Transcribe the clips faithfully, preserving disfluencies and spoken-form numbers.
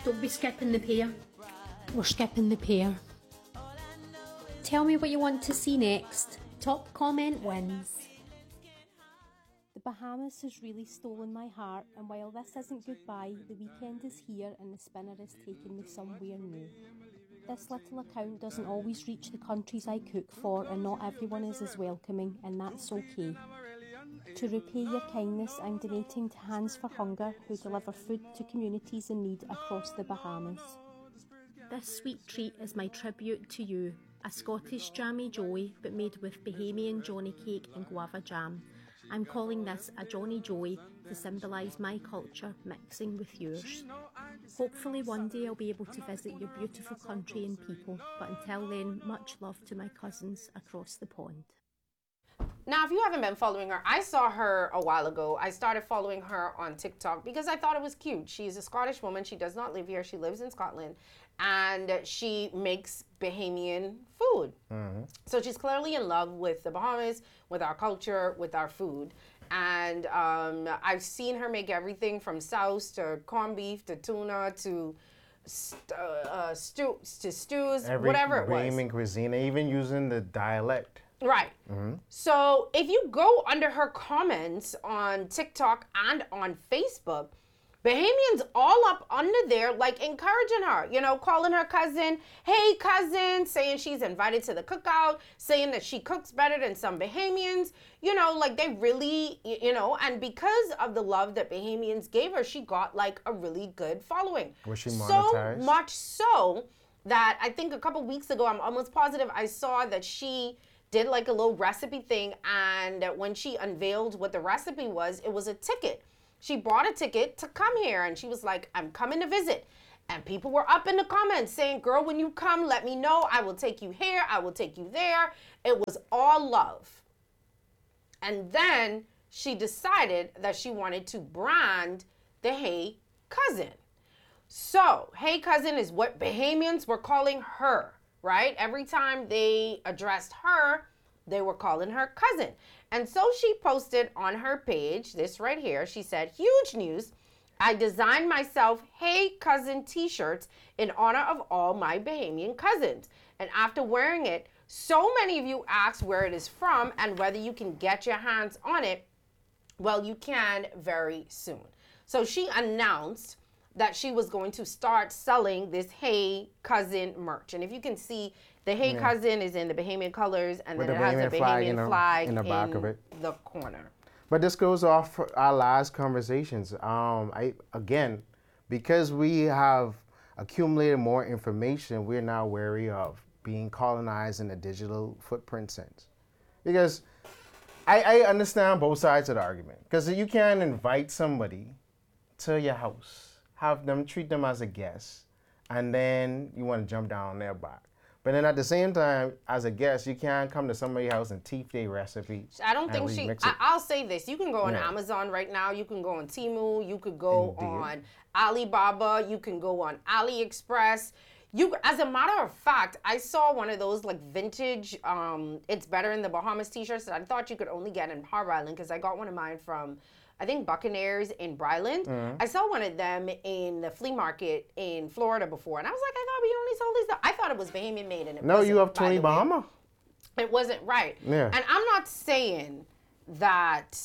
Don't be skipping the pair. We're skipping the pair. Tell me what you want to see next. Top comment wins. The Bahamas has really stolen my heart, and while this isn't goodbye, the weekend is here and the spinner is taking me somewhere new. This little account doesn't always reach the countries I cook for, and not everyone is as welcoming, and that's okay. To repay your kindness, I'm donating to Hands for Hunger, who deliver food to communities in need across the Bahamas. This sweet treat is my tribute to you, a Scottish jammy joey, but made with Bahamian Johnny cake and guava jam. I'm calling this a Johnny Joey to symbolise my culture mixing with yours. Hopefully one day I'll be able to visit your beautiful country and people, but until then, much love to my cousins across the pond. Now, if you haven't been following her, I saw her a while ago. I started following her on TikTok because I thought it was cute. She's a Scottish woman. She does not live here. She lives in Scotland. And she makes Bahamian food. Mm-hmm. So she's clearly in love with the Bahamas, with our culture, with our food. And um, I've seen her make everything from sauce to corned beef to tuna to st- uh, uh, stew, to stews, Every whatever it was. Bahamian cuisine, even using the dialect. Right. Mm-hmm. So if you go under her comments on TikTok and on Facebook, Bahamians all up under there, like encouraging her, you know, calling her cousin, hey cousin, saying she's invited to the cookout, saying that she cooks better than some Bahamians, you know, like they really, you know, and because of the love that Bahamians gave her, she got like a really good following. Was she monetized? So much so that I think a couple weeks ago, I'm almost positive I saw that she did like a little recipe thing, and when she unveiled what the recipe was, it was a ticket. She bought a ticket to come here, and she was like, I'm coming to visit. And people were up in the comments saying, girl, when you come, let me know. I will take you here. I will take you there. It was all love. And then she decided that she wanted to brand the Hey Cousin. So Hey Cousin is what Bahamians were calling her, right? Every time they addressed her, they were calling her cousin. And so she posted on her page, this right here, she said, huge news. I designed myself Hey Cousin t-shirts in honor of all my Bahamian cousins. And after wearing it, so many of you asked where it is from and whether you can get your hands on it. Well, you can very soon. So she announced that she was going to start selling this Hey Cousin merch. And if you can see, the Hey yeah. Cousin is in the Bahamian colors, and With then the it has a Bahamian flag Bahamian in the, flag in the back in of it. the corner. But this goes off our last conversations. Um, I again, because we have accumulated more information, we're now wary of being colonized in a digital footprint sense. Because I, I understand both sides of the argument. Because you can't invite somebody to your house, have them treat them as a guest, and then you want to jump down their back. But then at the same time, as a guest, you can't come to somebody's house and teach their recipe. I don't think she, I, I'll say this. You can go on yeah. Amazon right now. You can go on Temu. You could go Indeed. on Alibaba. You can go on AliExpress. You, as a matter of fact, I saw one of those like vintage, um, It's Better in the Bahamas t-shirts that I thought you could only get in Harbor Island, because I got one of mine from, I think, Buccaneers in Bryland. Mm-hmm. I saw one of them in the flea market in Florida before, and I was like, I thought we only sold these. I thought it was Bahamian made, and it no, wasn't. you have twenty Bahama. It wasn't, right. Yeah. And I'm not saying that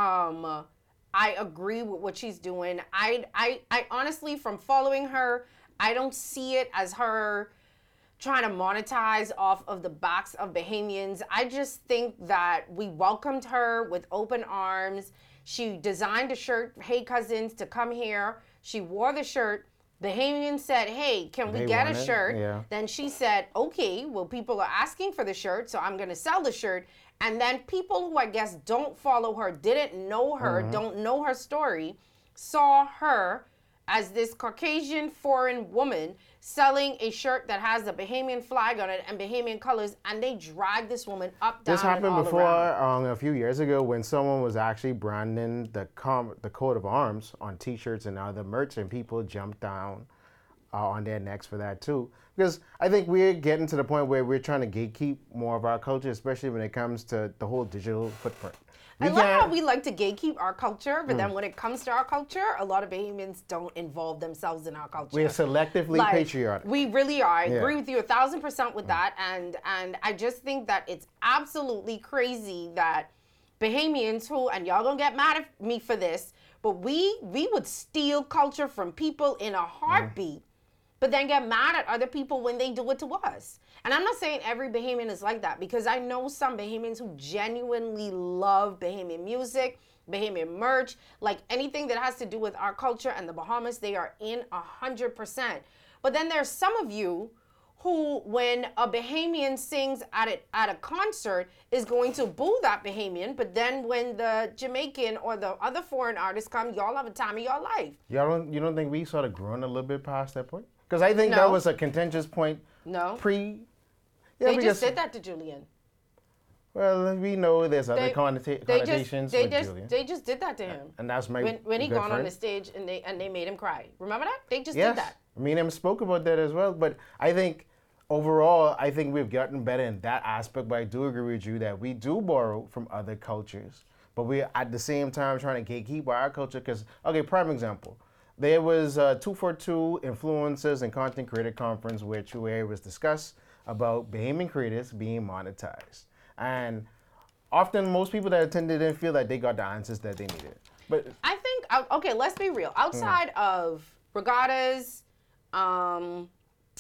um, I agree with what she's doing. I, I, I honestly, from following her, I don't see it as her trying to monetize off of the backs of Bahamians. I just think that we welcomed her with open arms. She designed a shirt, Hey Cousins, to come here. She wore the shirt. Bahamians said, hey, can we They get a want it, shirt? yeah. Then she said, okay, well, people are asking for the shirt, so I'm going to sell the shirt. And then people who I guess don't follow her, didn't know her, mm-hmm. don't know her story, saw her as this Caucasian foreign woman selling a shirt that has a Bahamian flag on it and Bahamian colors, and they dragged this woman up, down, This happened and all before around. um, a few years ago when someone was actually branding the com- the coat of arms on T-shirts and other merch, and people jumped down uh, on their necks for that too. Because I think we're getting to the point where we're trying to gatekeep more of our culture, especially when it comes to the whole digital footprint. I We love how can't- we like to gatekeep our culture, but then when it comes to our culture, a lot of Bahamians don't involve themselves in our culture. We're selectively Like, patriotic. We really are. I Yeah. agree with you a thousand percent with that, and and I just think that it's absolutely crazy that Bahamians who, and y'all gonna get mad at me for this, but we we would steal culture from people in a heartbeat, but then get mad at other people when they do it to us. And I'm not saying every Bahamian is like that, because I know some Bahamians who genuinely love Bahamian music, Bahamian merch, like anything that has to do with our culture and the Bahamas, they are in a hundred percent. But then there's some of you who, when a Bahamian sings at a, at a concert, is going to boo that Bahamian, but then when the Jamaican or the other foreign artists come, y'all have a time of your life. Y'all don't, you don't think we sort of grown a little bit past that point? Because I think No. that was a contentious point No. pre. Yeah, They because, just did that to Julian. Well, we know there's other They, connota- they just, connotations they with just, Julian. they just did that to him. And that's my When, when he good gone on friend. the stage and they and they made him cry. Remember that? They just Yes. did that. Me and him spoke about that as well. But I think overall, I think we've gotten better in that aspect. But I do agree with you that we do borrow from other cultures. But we're at the same time trying to gatekeep our culture. Because, okay, prime example. There was a two forty-two Influencers and Content Creator Conference, which where it was discussed about Bahamian creators being monetized. And often most people that attended didn't feel that they got the answers that they needed. But I think, uh, okay, let's be real. Outside of regattas, um,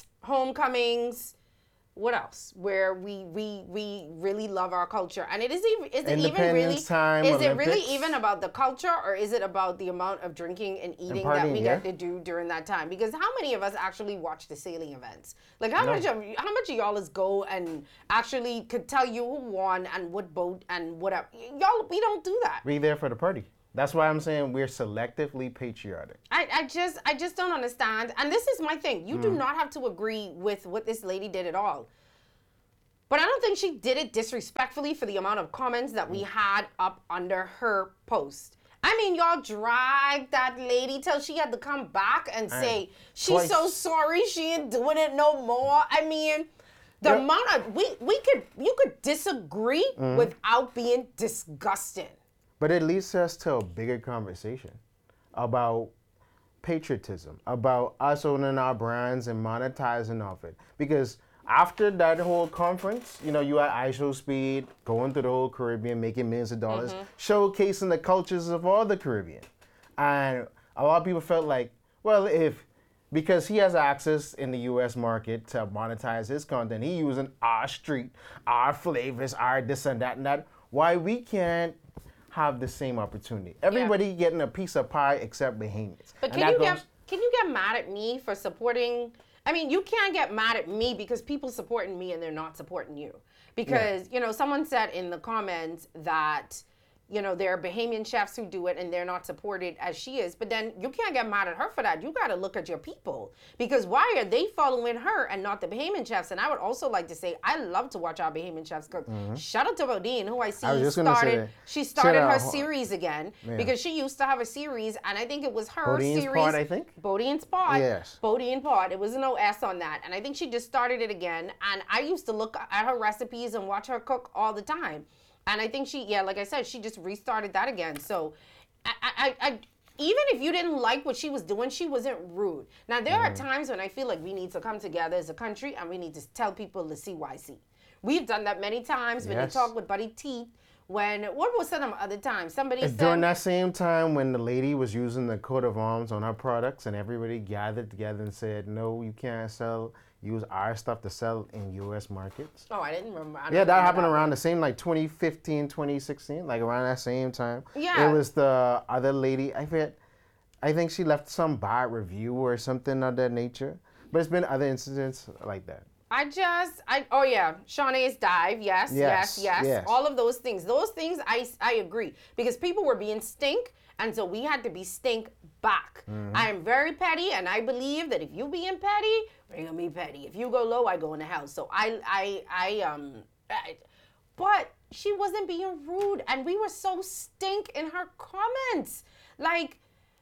homecomings, what else? Where we we we really love our culture, and it is even is it even really Independence time, is it really Olympics. even about the culture, or is it about the amount of drinking and eating that partying, we yeah. get to do during that time? Because how many of us actually watch the sailing events? Like how No. much of how much of y'all is go and actually could tell you who won and what boat and whatever? Y'all, we don't do that. be there for the party. That's why I'm saying we're selectively patriotic. I, I just I just don't understand. And this is my thing. You do not have to agree with what this lady did at all. But I don't think she did it disrespectfully for the amount of comments that we had up under her post. I mean, y'all dragged that lady till she had to come back and say she's twice. so sorry she ain't doing it no more. I mean, the Yep. amount of we we could you could disagree without being disgusting. But it leads us to a bigger conversation about patriotism, about us owning our brands and monetizing off it. Because after that whole conference, you know, you had ISO Speed going through the whole Caribbean, making millions of dollars, showcasing the cultures of all the Caribbean. And a lot of people felt like, well, if, because he has access in the U S market to monetize his content, he using our street, our flavors, our this and that and that, why we can't have the same opportunity. Everybody getting a piece of pie except Bahamians. But And can you that get goes- can you get mad at me for supporting? I mean, you can't get mad at me because people supporting me and they're not supporting you. Because you know, someone said in the comments that you know there are Bahamian chefs who do it and they're not supported as she is. But then you can't get mad at her for that. You got to look at your people, because why are they following her and not the Bahamian chefs? And I would also like to say I love to watch our Bahamian chefs cook. Shout out to Bodine, who I see I was just gonna say started. that. She Shout started her out. series again Yeah. because she used to have a series, and I think it was her Bodine's series. Pod, I think? Bodie and Spot. Yes. Bodie and Pod. It was no S on that. And I think she just started it again. And I used to look at her recipes and watch her cook all the time. And I think she, yeah, like I said, she just restarted that again. So I, I, I even if you didn't like what she was doing, she wasn't rude. Now, there are times when I feel like we need to come together as a country and we need to tell people the C Y C. We've done that many times when Yes. they talk with Buddy Teeth. When, what was some other time? Somebody It's said. during that same time when the lady was using the coat of arms on her products and everybody gathered together and said, no, you can't sell, use our stuff to sell in U S markets. Oh, I didn't remember. I don't Yeah, that remember happened one. around the same, like twenty fifteen, twenty sixteen, like around that same time. Yeah. It was the other lady, I forget, I think she left some bad review or something of that nature. But it's been other incidents like that. I just, I oh yeah, Shauna's dive, yes, yes, Yes, yes, yes. all of those things. Those things, I, I agree, because people were being stink, and so we had to be stink back. Mm-hmm. I am very petty, and I believe that if you being petty, we're gonna be petty. If you go low, I go in the house. So I, I, I, um, I, but she wasn't being rude, and we were so stink in her comments. Like,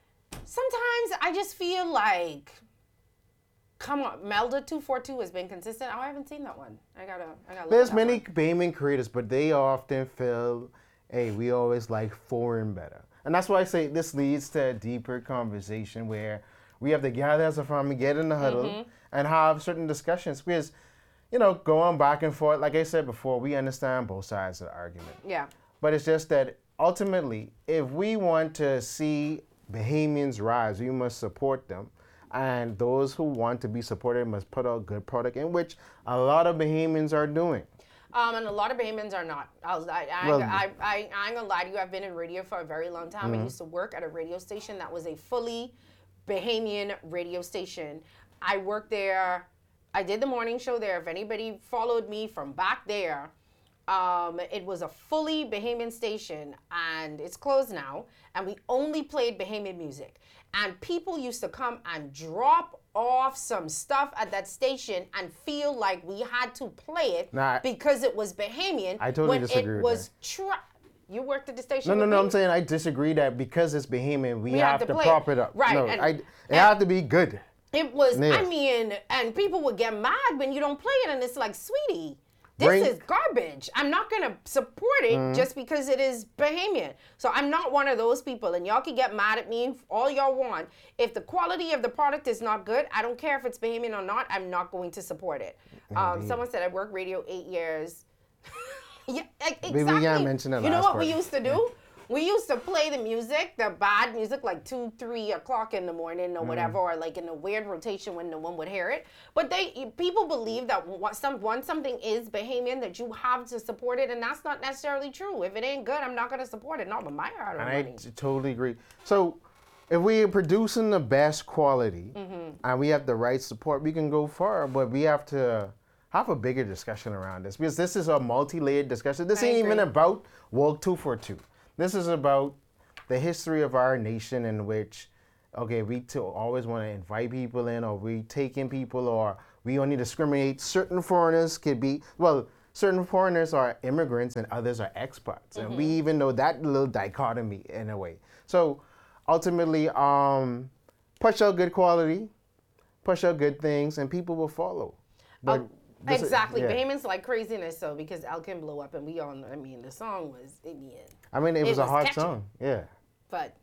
sometimes I just feel like, come on, Melda two forty-two has been consistent. Oh, I haven't seen that one. I gotta, I gotta. Look There's at that many one. Bahamian creators, but they often feel hey, we always like foreign better. And that's why I say this leads to a deeper conversation where we have to gather as a family, get in the huddle, mm-hmm. and have certain discussions. Because, you know, going back and forth, like I said before, we understand both sides of the argument. Yeah. But it's just that ultimately, if we want to see Bahamians rise, we must support them. And those who want to be supported must put out good product, in which a lot of Bahamians are doing. Um, and a lot of Bahamians are not. I, was, I, I, well, I, I, I ain't gonna lie to you, I've been in radio for a very long time. Mm-hmm. I used to work at a radio station that was a fully Bahamian radio station. I worked there, I did the morning show there. If anybody followed me from back there, um, it was a fully Bahamian station, and it's closed now, and we only played Bahamian music. And people used to come and drop off some stuff at that station and feel like we had to play it nah, because it was Bahamian. I totally when disagree it with was that. Tra- you worked at the station? No, no, no. me? I'm saying I disagree that because it's Bahamian, we, we have, have to, to prop it. it up. Right. No, and, I, it has to be good. It was, yeah. I mean, and people would get mad when you don't play it, and it's like, sweetie, this Bring, is garbage. I'm not going to support it mm-hmm. just because it is Bahamian. So I'm not one of those people, and y'all can get mad at me all y'all want. If the quality of the product is not good, I don't care if it's Bahamian or not, I'm not going to support it. Um, someone said I worked radio eight years. Yeah, exactly. We gotta mention that You know last what part. we used to do? We used to play the music, the bad music, like two, three o'clock in the morning or mm. whatever, or like in a weird rotation when no one would hear it. But they, people believe that once some, once something is Bahamian, that you have to support it, and that's not necessarily true. If it ain't good, I'm not gonna support it. Not with my hard earned money. I t- totally agree. So, if we're producing the best quality mm-hmm. and we have the right support, we can go far. But we have to have a bigger discussion around this, because this is a multi-layered discussion. This I ain't agree. even about Woke two forty-two. This is about the history of our nation, in which, okay, we t- always want to invite people in, or we take in people, or we only discriminate. Certain foreigners could be, well, certain foreigners are immigrants and others are expats. Mm-hmm. And we even know that little dichotomy in a way. So ultimately, um, push out good quality, push out good things, and people will follow. But um, exactly. Is, yeah. Bahamians like craziness, so because Elkin blew up, and we all know, I mean, the song was, I mean, I mean, it, it was, was a hot catchy, song, yeah. But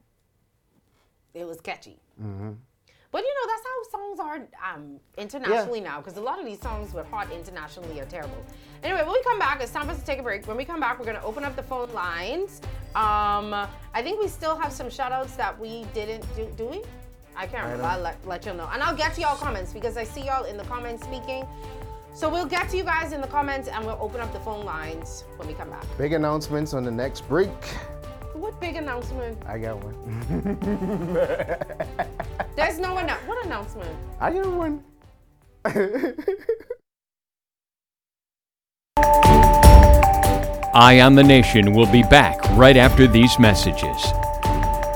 it was catchy. Mm-hmm. But, you know, that's how songs are um, internationally yeah. now, because a lot of these songs were hot internationally are terrible. Anyway, when we come back, it's time for us to take a break. When we come back, we're going to open up the phone lines. Um, I think we still have some shout-outs that we didn't do, do we? I can't remember. I'll let, let you know. And I'll get to y'all comments, because I see y'all in the comments speaking. So we'll get to you guys in the comments, and we'll open up the phone lines when we come back. Big announcements on the next break. What big announcement? I got one. There's no one. What announcement? I got one. Eye on the Nation will be back right after these messages.